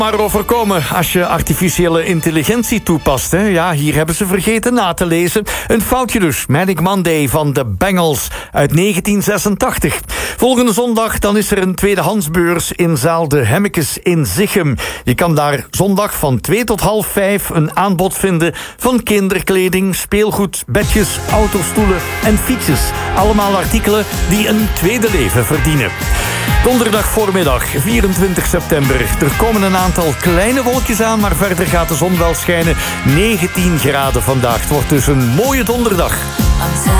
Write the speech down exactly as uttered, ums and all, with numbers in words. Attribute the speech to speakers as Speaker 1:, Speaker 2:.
Speaker 1: Maar overkomen als je artificiële intelligentie toepast. Hè? Ja, hier hebben ze vergeten na te lezen. Een foutje dus. Manic Monday van de Bangles uit negentien zesentachtig. Volgende zondag dan is er een tweedehandsbeurs in zaal De Hemmekes in Zichem. Je kan daar zondag van twee tot half vijf een aanbod vinden van kinderkleding, speelgoed, bedjes, autostoelen en fietsjes. Allemaal artikelen die een tweede leven verdienen. Donderdag voormiddag, vierentwintig september. Er komen een aantal kleine wolkjes aan, maar verder gaat de zon wel schijnen. negentien graden vandaag. Het wordt dus een mooie donderdag.